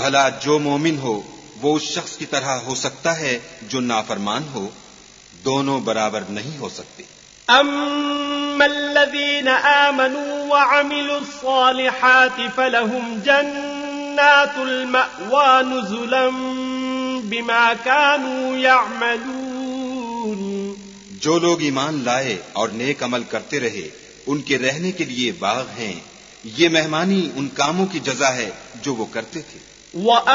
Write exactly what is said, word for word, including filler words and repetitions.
भला जो मोमिन हो वो उस शख्स की तरह हो सकता है जो नाफरमान हो, दोनों बराबर नहीं हो सकते। अम्मल्लज़ीन आमनू व अमिलुस्सालिहात फलहुम जन्नातुल मअवा नुज़ुलन बिमा कानू यअमलून। जो लोग ईमान लाए और नेक अमल करते रहे, उनके रहने के लिए बाग हैं। ये मेहमानी उन कामों की जजा है जो वो करते थे।